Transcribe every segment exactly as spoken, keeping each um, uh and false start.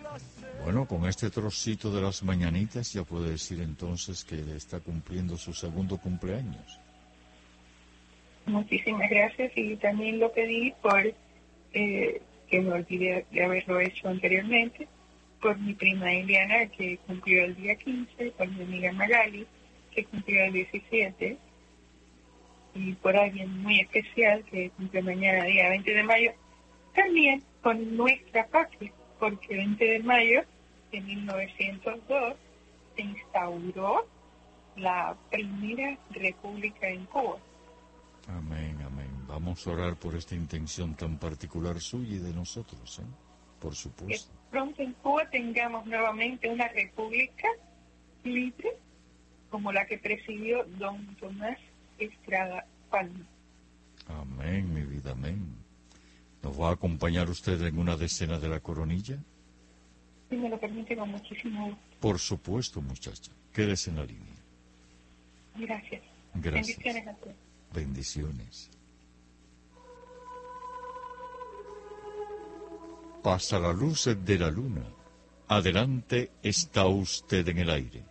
Bueno, con este trocito de las mañanitas ya puede decir entonces que está cumpliendo su segundo cumpleaños. Muchísimas gracias, y también lo pedí por, eh, que me olvidé de haberlo hecho anteriormente, por mi prima Eliana, que cumplió el día quince, por mi amiga Magali, que cumplió el diecisiete, y por alguien muy especial que cumple mañana, día veinte de mayo, también por nuestra patria, porque el veinte de mayo de mil novecientos dos se instauró la primera república en Cuba. Amén, amén. Vamos a orar por esta intención tan particular suya y de nosotros, ¿eh? Por Que supuesto. pronto en Cuba tengamos nuevamente una república libre como la que presidió don Tomás Estrada Palma. Amén, mi vida, amén. ¿Nos va a acompañar usted en una decena de la coronilla? Si me lo permite, con muchísimo gusto. Por supuesto, muchacha. Quédese en la línea. Gracias. Gracias. Bendiciones a todos. Bendiciones. Pasa la luz de la luna. Adelante, está usted en el aire.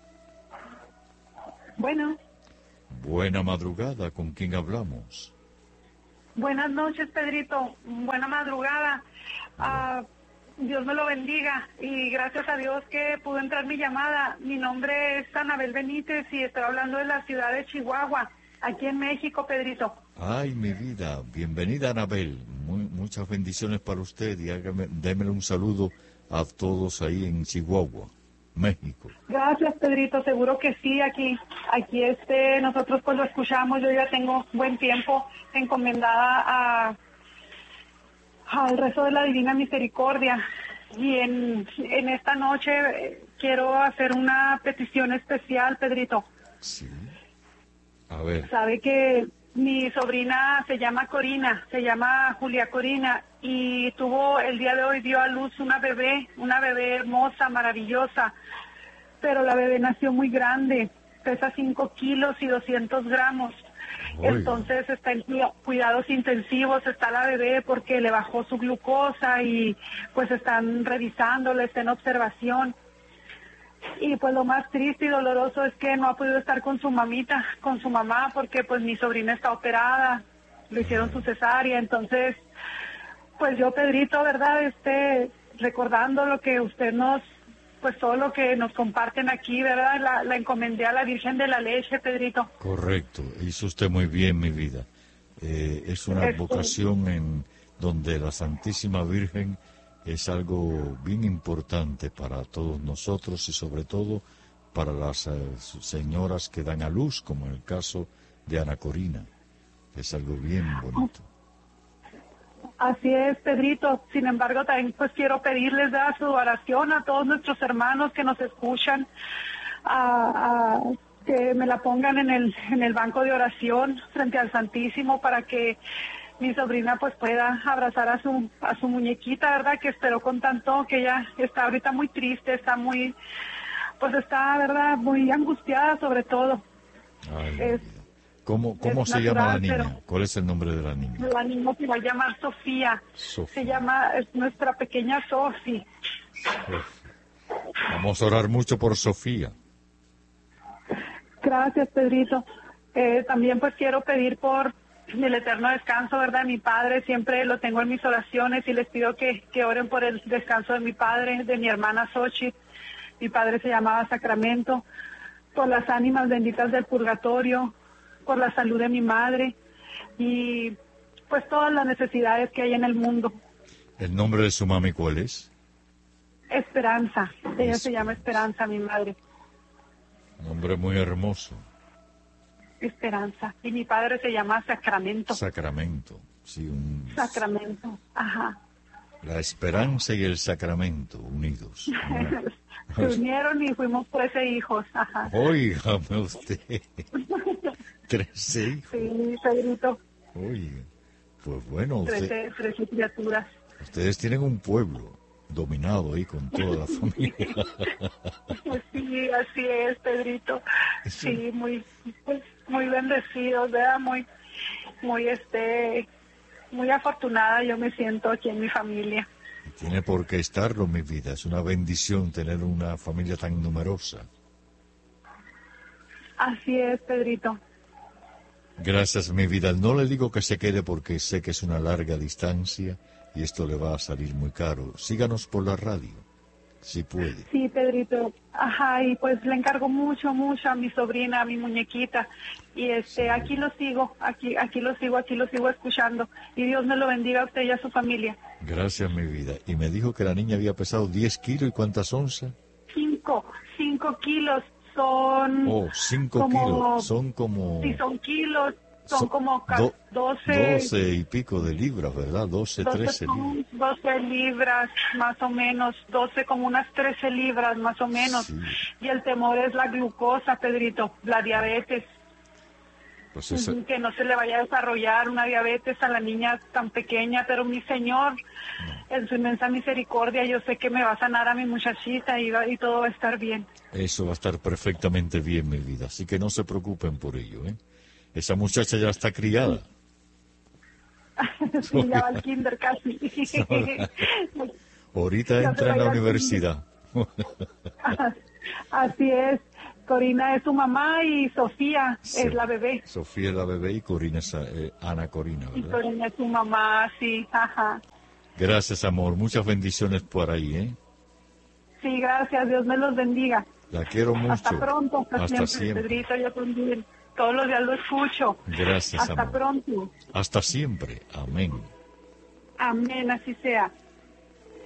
Bueno, Buena madrugada, ¿con quién hablamos? buenas noches, Pedrito. Buena madrugada. Ah, Dios me lo bendiga y gracias a Dios que pudo entrar mi llamada. Mi nombre es Anabel Benítez y estoy hablando de la ciudad de Chihuahua, aquí en México, Pedrito. Ay, mi vida, bienvenida, Anabel. Muy, muchas bendiciones para usted y hágame, démele un saludo a todos ahí en Chihuahua, México. Gracias, Pedrito. Seguro que sí. Aquí, aquí este, nosotros pues lo escuchamos. Yo ya tengo buen tiempo encomendada a al rezo de la Divina Misericordia. Y en, en esta noche eh, quiero hacer una petición especial, Pedrito. Sí. A ver. Sabe que mi sobrina se llama Corina, se llama Julia Corina, y tuvo, el día de hoy dio a luz una bebé, una bebé hermosa, maravillosa, pero la bebé nació muy grande, pesa cinco kilos y doscientos gramos. Oiga. Entonces está en cuida- cuidados intensivos, está la bebé porque le bajó su glucosa y pues están revisándola, está en observación. Y pues lo más triste y doloroso es que no ha podido estar con su mamita, con su mamá, porque pues mi sobrina está operada, le hicieron su cesárea. Entonces, pues yo, Pedrito, ¿verdad? Este, recordando lo que usted nos, pues todo lo que nos comparten aquí, ¿verdad? La, la encomendé a la Virgen de la Leche, Pedrito. Correcto, hizo usted muy bien, mi vida. Eh, es una Este- vocación en donde la Santísima Virgen es algo bien importante para todos nosotros y sobre todo para las eh, señoras que dan a luz, como en el caso de Ana Corina. Es algo bien bonito. Así es, Pedrito. Sin embargo, también pues quiero pedirles ¿verdad? Su oración a todos nuestros hermanos que nos escuchan, a, a que me la pongan en el en el banco de oración frente al Santísimo para que mi sobrina pues pueda abrazar a su a su muñequita, ¿verdad? Que esperó con tanto, que ella está ahorita muy triste, está muy, pues está, ¿verdad? Muy angustiada sobre todo. Ay, mi Es- vida. ¿Cómo, cómo es se llama la natural, niña? pero- ¿Cuál es el nombre de la niña? La niña se va a llamar Sofía. Sofía. Se llama, es nuestra pequeña Sofi. Vamos a orar mucho por Sofía. Gracias, Pedrito. Eh, también pues quiero pedir por el eterno descanso, ¿verdad? Mi padre, siempre lo tengo en mis oraciones y les pido que, que oren por el descanso de mi padre, de mi hermana Xochitl. Mi padre se llamaba Sacramento. Por las ánimas benditas del purgatorio, por la salud de mi madre y pues todas las necesidades que hay en el mundo. ¿El nombre de su mami cuál es? Esperanza, ella se llama Esperanza. Esperanza, mi madre. Nombre muy hermoso. Esperanza. Y mi padre se llama Sacramento. Sacramento. Sí, un... Sacramento, ajá. La esperanza y el sacramento unidos. Se unieron y fuimos trece hijos, ajá. Óigame usted. Trece hijos. Sí, Pedrito, Oiga. Pues bueno, usted, trece, trece criaturas. ustedes tienen un pueblo dominado ahí con toda la familia. Pues sí, así es, Pedrito. Sí, muy, pues, muy bendecidos, ¿verdad? Muy, muy, este, muy afortunada yo me siento aquí en mi familia. Tiene por qué estarlo, mi vida. Es una bendición tener una familia tan numerosa. Así es, Pedrito. Gracias, mi vida. No le digo que se quede porque sé que es una larga distancia y esto le va a salir muy caro. Síganos por la radio, si puede. Sí, Pedrito. Ajá, y pues le encargo mucho, mucho a mi sobrina, a mi muñequita. Y este, Sí. aquí lo sigo, aquí, aquí lo sigo, aquí lo sigo escuchando. Y Dios me lo bendiga a usted y a su familia. Gracias, mi vida. Y me dijo que la niña había pesado diez kilos y ¿cuántas onzas? Cinco, cinco kilos son... Oh, cinco como, kilos. Son como... Sí, son kilos, son, son como ca- do- doce... doce y pico de libras, ¿verdad? Doce, doce trece son libras. doce libras, más o menos, doce como unas trece libras, más o menos. Sí. Y el temor es la glucosa, Pedrito, la diabetes. Pues esa- Ujú, que no se le vaya a desarrollar una diabetes a la niña tan pequeña, pero mi Señor, en su inmensa misericordia, yo sé que me va a sanar a mi muchachita y, va- y todo va a estar bien. eso va a estar perfectamente bien, mi vida. Así que no se preocupen por ello, ¿eh? Esa muchacha ya está criada. Sí, ya va al kinder casi. Ahorita Ya entra se en la va a ir al universidad. Así es. Corina es su mamá y Sofía Sí. es la bebé. Sofía es la bebé y Corina es eh, Ana Corina, Y ¿verdad? Corina es su mamá, sí, ajá. Gracias, amor. Muchas bendiciones por ahí, ¿eh? Sí, gracias, Dios me los bendiga. La quiero mucho. Hasta pronto, hasta, Hasta siempre, siempre. Pedrito, yo también. Todos los días lo escucho. Gracias, Hasta amor. pronto. Hasta siempre. Amén. Amén, así sea.